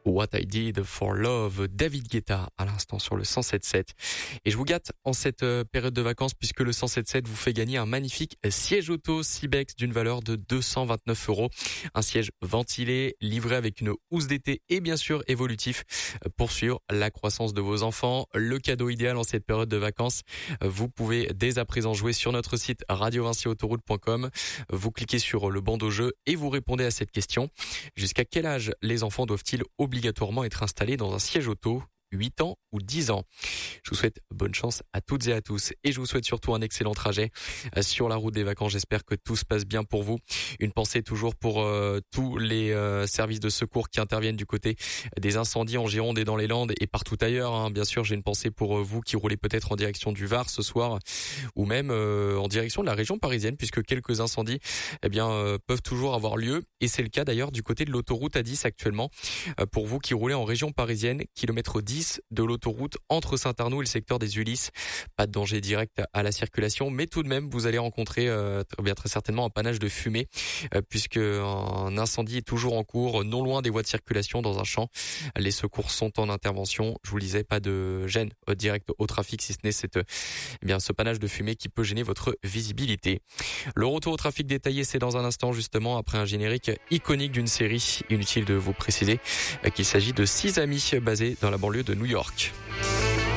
What I Did for Love, David Guetta à l'instant sur le 107.7. Et je vous gâte en cette période de vacances puisque le 107.7 vous fait gagner un magnifique siège auto Cibex d'une valeur de 229 €. Un siège ventilé, livré avec une housse d'été et bien sûr évolutif pour suivre la croissance de vos enfants. Le cadeau idéal en cette période de vacances. Vous pouvez dès à présent jouer sur notre site radiovinciautoroute.com. Vous cliquez sur le bandeau jeu et vous répondez à cette question. Jusqu'à quel âge les enfants doivent-ils obligatoirement être installés dans un siège auto ? 8 ans ou 10 ans. Je vous souhaite bonne chance à toutes et à tous et je vous souhaite surtout un excellent trajet sur la route des vacances. J'espère que tout se passe bien pour vous. Une pensée toujours pour tous les services de secours qui interviennent du côté des incendies en Gironde et dans les Landes et partout ailleurs. Bien sûr, j'ai une pensée pour vous qui roulez peut-être en direction du Var ce soir ou même en direction de la région parisienne puisque quelques incendies peuvent toujours avoir lieu et c'est le cas d'ailleurs du côté de l'autoroute A10 actuellement. Pour vous qui roulez en région parisienne, kilomètre 10 de l'autoroute entre Saint-Arnoux et le secteur des Ulysses. Pas de danger direct à la circulation, mais tout de même, vous allez rencontrer très certainement un panache de fumée, puisque un incendie est toujours en cours, non loin des voies de circulation dans un champ. Les secours sont en intervention. Je vous le disais, pas de gêne direct au trafic, si ce n'est ce panache de fumée qui peut gêner votre visibilité. Le retour au trafic détaillé, c'est dans un instant, justement, après un générique iconique d'une série. Inutile de vous préciser qu'il s'agit de 6 amis basés dans la banlieue de New York.